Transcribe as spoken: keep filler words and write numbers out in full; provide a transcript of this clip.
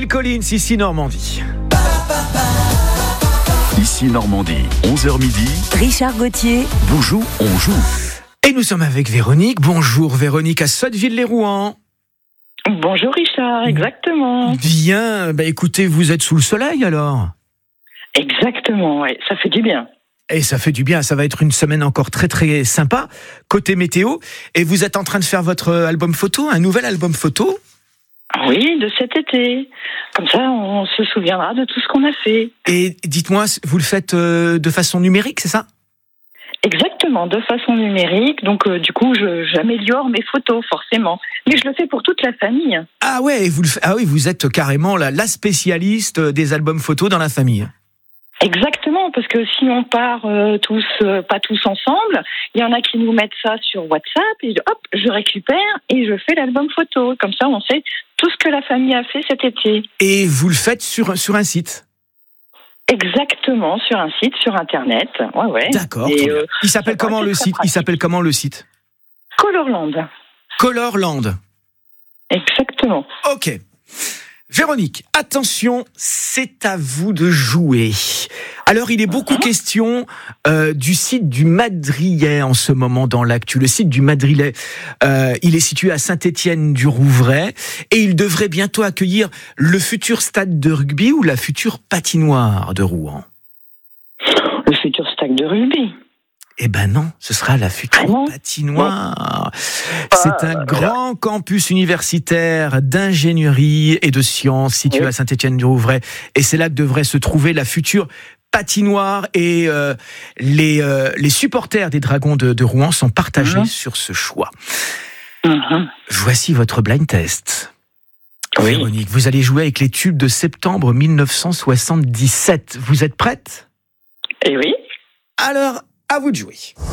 Phil Collins, ici Normandie. Ici Normandie, onze heures midi. Richard Gauthier. Vous jouez, on joue. Et nous sommes avec Véronique. Bonjour Véronique à Sotteville-les-Rouen. Bonjour Richard, exactement. Bien, bah écoutez, vous êtes sous le soleil alors ? Exactement, ouais, ça fait du bien. Et ça fait du bien, ça va être une semaine encore très très sympa, côté météo. Et vous êtes en train de faire votre album photo, un nouvel album photo ? Oui, de cet été. Comme ça, on se souviendra de tout ce qu'on a fait. Et dites-moi, vous le faites de façon numérique, c'est ça ? Exactement, de façon numérique. Donc, euh, du coup, je, j'améliore mes photos, forcément. Mais je le fais pour toute la famille. Ah ouais, vous le fa- ah oui, vous êtes carrément la, la spécialiste des albums photos dans la famille. Exactement, parce que si on part euh, tous, euh, pas tous ensemble, il y en a qui nous mettent ça sur WhatsApp et hop, je récupère et je fais l'album photo. Comme ça, on sait tout ce que la famille a fait cet été. Et vous le faites sur, sur un site ? Exactement, sur un site, sur Internet. Ouais, ouais. D'accord. Et, euh, Il s'appelle ça va, comment c'est le très site ? Il pratique. s'appelle comment le site ? Colorland. Colorland. Exactement. Ok. Véronique, attention, c'est à vous de jouer. Alors, il est beaucoup Uh-huh. question euh, du site du Madrillet en ce moment dans l'actu. Le site du Madrillet, euh, il est situé à Saint-Étienne-du-Rouvray et il devrait bientôt accueillir le futur stade de rugby ou la future patinoire de Rouen. Le futur stade de rugby. Eh ben non, ce sera la future Ah non patinoire. C'est un grand campus universitaire d'ingénierie et de sciences situé Oui. à Saint-Étienne-du-Rouvray. Et c'est là que devrait se trouver la future patinoire. Et euh, les, euh, les supporters des Dragons de, de Rouen sont partagés Mhm. sur ce choix. Mhm. Voici votre blind test. Oui. Véronique, vous allez jouer avec les tubes de septembre dix-neuf cent soixante-dix-sept. Vous êtes prête ? Et oui. Alors, à vous de jouer.